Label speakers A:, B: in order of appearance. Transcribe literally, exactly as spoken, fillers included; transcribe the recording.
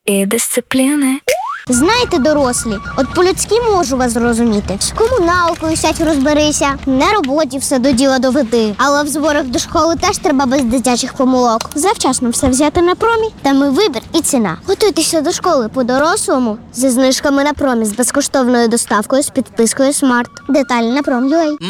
A: і дисципліни.
B: Знаєте, дорослі, от по-людськи можу вас зрозуміти. З комуналкою сядь розберися, на роботі все до діла доведи. Але в зборах до школи теж треба без дитячих помилок. Завчасно все взяти на промі, там і вибір, і ціна. Готуйтеся до школи по-дорослому зі знижками на промі, з безкоштовною доставкою, з підпискою Смарт. Деталі на пром.ua.